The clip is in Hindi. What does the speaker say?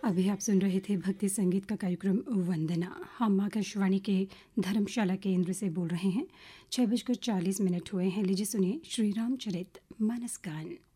अभी आप सुन रहे थे भक्ति संगीत का कार्यक्रम वंदना। हम आकाशवाणी के धर्मशाला केंद्र से बोल रहे हैं। 6:40 हुए हैं। लीजिए सुनिए श्री रामचरित मानस गान।